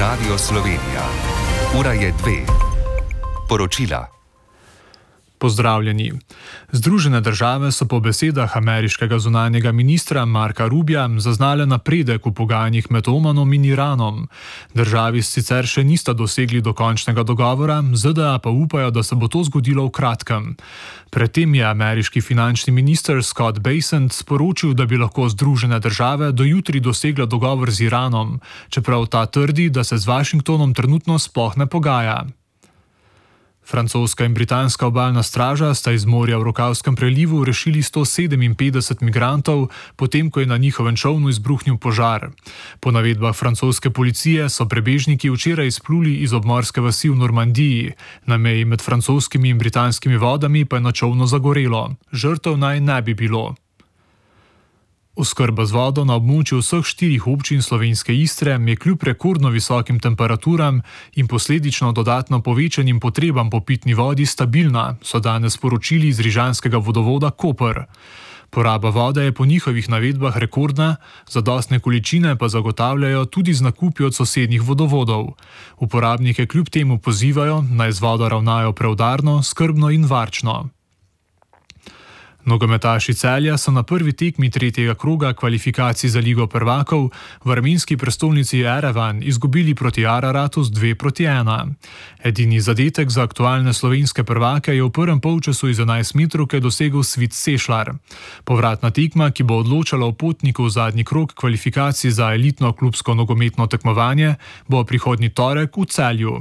Radio Slovenija. Ura je 2. Poročila. Pozdravljeni. Združene države so po besedah ameriškega zunanjega ministra Marka Rubija zaznale napredek v pogajanjih med Omanom in Iranom. Državi sicer še nista dosegli dokončnega dogovora, ZDA pa upajo, da se bo to zgodilo v kratkem. Predtem je ameriški finančni minister Scott Bessent sporočil, da bi lahko Združene države do jutri dosegle dogovor z Iranom, čeprav ta trdi, da se z Washingtonom trenutno sploh ne pogaja. Francoska in britanska obalna straža sta iz morja v Rokavskem prelivu rešili 157 migrantov, potem ko je na njihovem čolnu izbruhnil požar. Po navedbah francoske policije so prebežniki včeraj izpluli iz obmorske vasi v Normandiji. Na meji med francoskimi in britanskimi vodami pa je na čolnu zagorelo. Žrtev naj ne bi bilo. Oskrba z vodo na območju vseh 4 občin slovenske Istre je kljub rekordno visokim temperaturam in posledično dodatno povečanim potrebam po pitni vodi stabilna, so danes sporočili iz rižanskega vodovoda Koper. Poraba vode je po njihovih navedbah rekordna, zadostne količine pa zagotavljajo tudi z nakupi od sosednjih vodovodov. Uporabnike kljub temu pozivajo, naj z vodo ravnajo preudarno, skrbno in varčno. Nogometaši Celja so na prvi tekmi 3. kroga kvalifikacij za Ligo prvakov v armenski prestolnici Erevan izgubili proti Araratu z 2:1. Edini zadetek za aktualne slovenske prvake je v prvem polčasu iz 11-metrovke dosegel Svit Sešlar. Povratna tekma, ki bo odločala o potniku v zadnji krog kvalifikacij za elitno klubsko nogometno tekmovanje, bo prihodnji torek v Celju.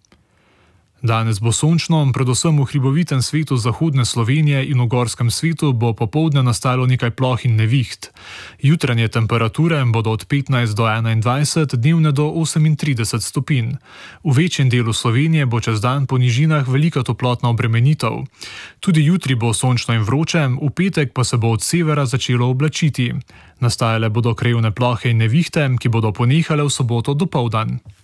Danes bo sončno, predvsem v hribovitem svetu zahodne Slovenije in v gorskem svetu bo popoldne nastalo nekaj ploh in neviht. Jutranje temperature bodo od 15 do 21, dnevne do 38 stopinj. V večjem delu Slovenije bo čez dan po nižinah velika toplotna obremenitev. Tudi jutri bo sončno in vroče, v petek pa se bo od severa začelo oblačiti. Nastajale bodo krajevne plohe in nevihte, ki bodo ponehale v soboto dopoldan.